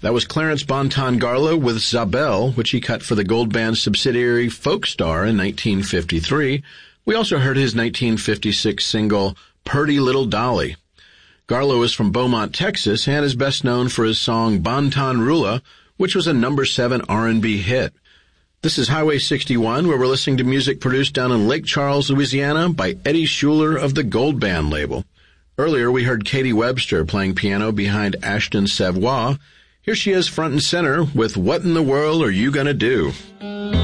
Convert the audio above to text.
That was Clarence Bonton Garlow with Zabelle, which he cut for the Gold Band subsidiary Folkstar in 1953. We also heard his 1956 single, Purty Little Dolly. Garlow is from Beaumont, Texas, and is best known for his song Bonton Rula, which was a number 7 R&B hit. This is Highway 61, where we're listening to music produced down in Lake Charles, Louisiana, by Eddie Schuler of the Gold Band label. Earlier, we heard Katie Webster playing piano behind Ashton Savoy. Here she is front and center with What in the World Are You Gonna Do?